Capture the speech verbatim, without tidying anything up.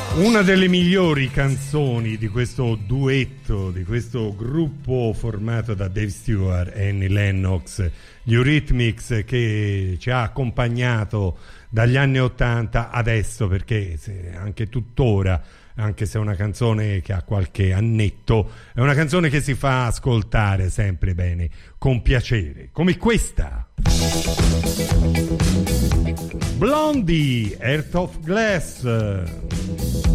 Una delle migliori canzoni di questo duetto, di questo gruppo formato da Dave Stewart e Annie Lennox, gli Eurythmics, che ci ha accompagnato dagli anni ottanta adesso, perché anche tuttora, anche se è una canzone che ha qualche annetto, è una canzone che si fa ascoltare sempre bene, con piacere, come questa. Blondie, Heart of Glass.